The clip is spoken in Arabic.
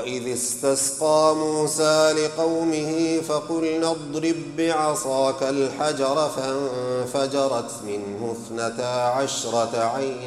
وإذ استسقى موسى لقومه فقلنا اضرب بعصاك الحجر فانفجرت منه 12 عينا